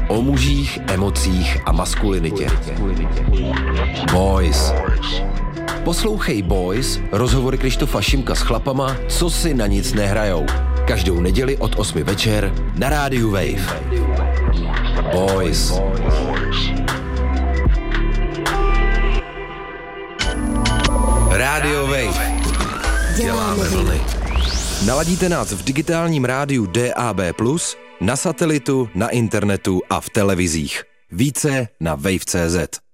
O mužích, emocích a maskulinitě. Boys. Poslouchej Boys, rozhovory Krištofa Šimka s chlapama, co si na nic nehrajou. Každou neděli od 8 večer na rádiu Wave. Boys. Rádio Wave. Děláme vlny. Naladíte nás v digitálním rádiu DAB+, na satelitu, na internetu a v televizích. Více na wave.cz.